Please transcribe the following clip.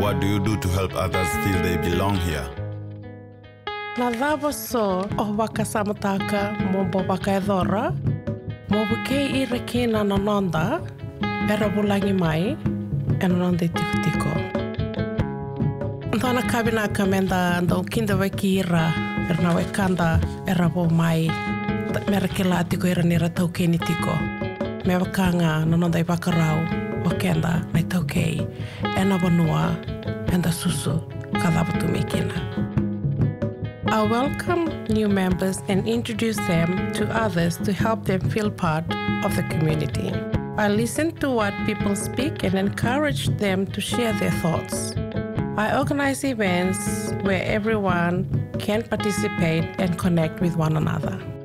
what do you do to help others feel they belong here? Na dhava so o waka samotaka mo bo waka e dhora, mo buke I reke na nanonda, e rabulangi mai, e nanonda I tiko tiko. Ndana kabina ka menda ndo kinda weki ira, na wekanda e rabo mai, me reke la tiko ira nira tauke ni tiko. Me wakanga nanonda I wakarau, wakenda na tauke, e na wanua, enda susu, kadhabutu mekina. I welcome new members and introduce them to others to help them feel part of the community. I listen to what people speak and encourage them to share their thoughts. I organize events where everyone can participate and connect with one another.